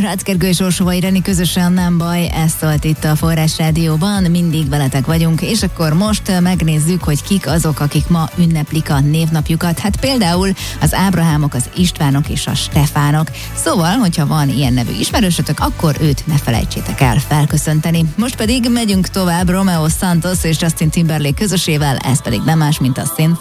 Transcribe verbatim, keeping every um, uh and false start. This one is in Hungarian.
Rácz Gergő és Orsóvai Ireni közösen Nem baj, ez szólt itt a Forrás Rádióban, mindig veletek vagyunk, és akkor most megnézzük, hogy kik azok, akik ma ünneplik a névnapjukat. Hát például az Ábrahámok, az Istvánok és a Stefánok. Szóval, hogyha van ilyen nevű ismerősötök, akkor őt ne felejtsétek el felköszönteni. Most pedig megyünk tovább Romeo Santos és Justin Timberlake közösével, ez pedig nem más, mint a Sin